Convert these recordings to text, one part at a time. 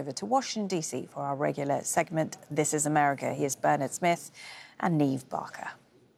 over to Washington, D.C. for our regular segment, This is America. Here's Bernard Smith and Neve Barker.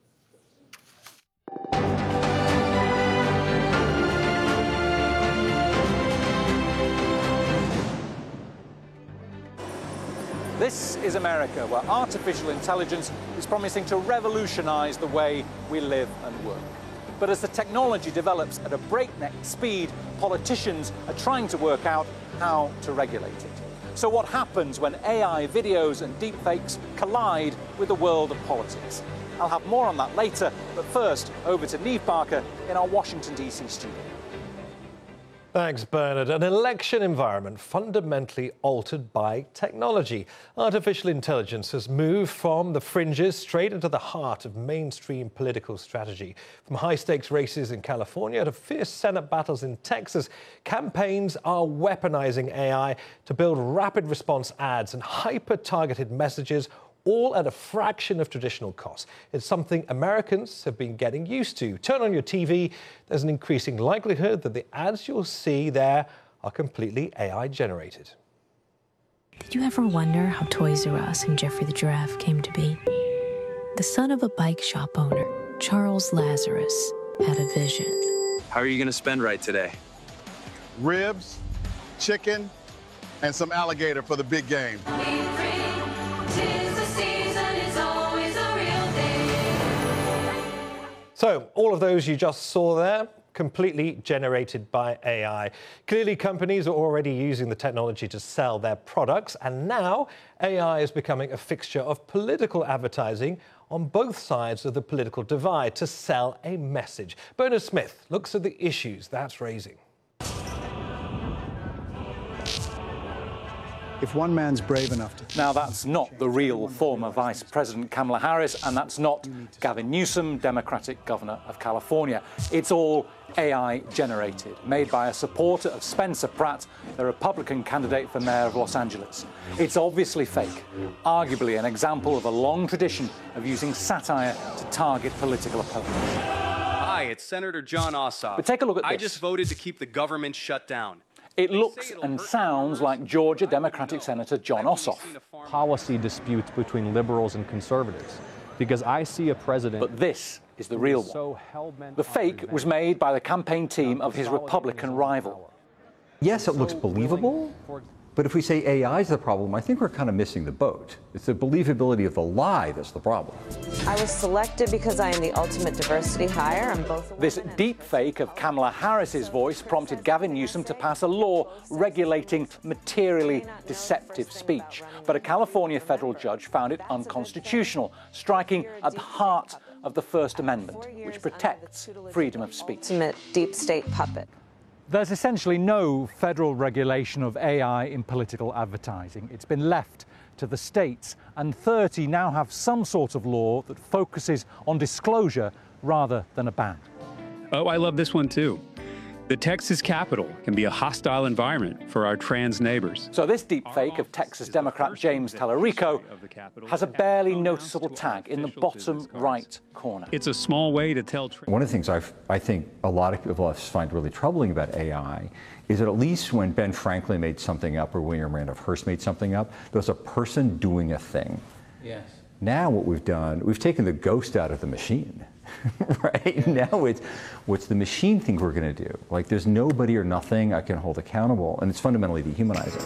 This is America, where artificial intelligence is promising to revolutionize the way we live and work. But as the technology develops at a breakneck speed, politicians are trying to work out how to regulate it. So what happens when AI videos and deepfakes collide with the world of politics? I'll have more on that later, but first, over to Neve Barker in our Washington, D.C. studio. Thanks, Bernard. An election environment fundamentally altered by technology. Artificial intelligence has moved from the fringes straight into the heart of mainstream political strategy. From high-stakes races in California to fierce Senate battles in Texas, campaigns are weaponizing AI to build rapid response ads and hyper-targeted messages, all at a fraction of traditional costs. It's something Americans have been getting used to. Turn on your TV, there's an increasing likelihood that the ads you'll see there are completely AI-generated. Did you ever wonder how Toys R Us and Jeffrey the Giraffe came to be? The son of a bike shop owner, Charles Lazarus, had a vision. How are you going to spend right today? Ribs, chicken, and some alligator for the big game. So, all of those you just saw there, completely generated by AI. Clearly, companies are already using the technology to sell their products, and now AI is becoming a fixture of political advertising on both sides of the political divide to sell a message. Bernard Smith looks at the issues that's raising. If one man's brave enough to... Now, that's not the real former Vice President Kamala Harris, and that's not Gavin Newsom, Democratic Governor of California. It's all AI-generated, made by a supporter of Spencer Pratt, the Republican candidate for mayor of Los Angeles. It's obviously fake, arguably an example of a long tradition of using satire to target political opponents. Hi, it's Senator Jon Ossoff. But take a look at this. I just voted to keep the government shut down. It looks and sounds like Georgia Democratic Senator Jon Ossoff. Policy disputes between liberals and conservatives, because I see a president... But this is the real one. The fake was made by the campaign team of his Republican rival. Yes, it looks believable, but if we say AI is the problem, I think we're kind of missing the boat. It's the believability of the lie that's the problem. I was selected because I am the ultimate diversity hire. I'm both. This deep fake of Kamala Harris's voice prompted Gavin Newsom to pass a law regulating materially deceptive speech. But a California federal judge found it unconstitutional, striking at the heart of the First Amendment, which protects freedom of speech. Ultimate deep state puppet. There's essentially no federal regulation of AI in political advertising. It's been left to the states, and 30 now have some sort of law that focuses on disclosure rather than a ban. Oh, I love this one too. The Texas Capitol can be a hostile environment for our trans neighbors. So this deepfake of Texas Democrat James Tallarico has a barely noticeable tag in the bottom right corner. It's a small way to tell... One of the things I think a lot of us find really troubling about AI is that at least when Ben Franklin made something up or William Randolph Hearst made something up, there was a person doing a thing. Yes. Now what we've done, we've taken the ghost out of the machine. Right? Now it's what's the machine think we're going to do? Like there's nobody or nothing I can hold accountable, and it's fundamentally dehumanizing.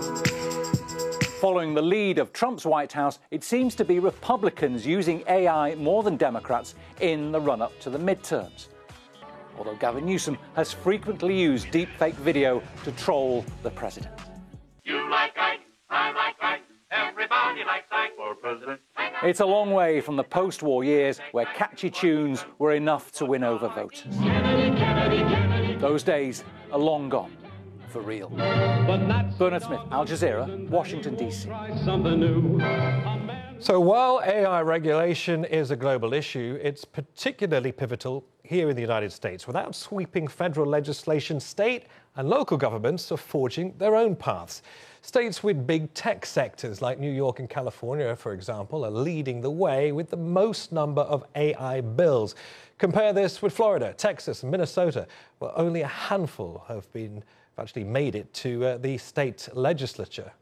Following the lead of Trump's White House, it seems to be Republicans using AI more than Democrats in the run-up to the midterms. Although Gavin Newsom has frequently used deepfake video to troll the president. You like Ike, I like Ike, everybody likes Ike for president. It's a long way from the post-war years where catchy tunes were enough to win over voters. Those days are long gone, for real. Bernard Smith, Al Jazeera, Washington, D.C. So while AI regulation is a global issue, it's particularly pivotal here in the United States. Without sweeping federal legislation, state and local governments are forging their own paths. States with big tech sectors like New York and California, for example, are leading the way with the most number of AI bills. Compare this with Florida, Texas and Minnesota, where only a handful have actually made it to the state legislature.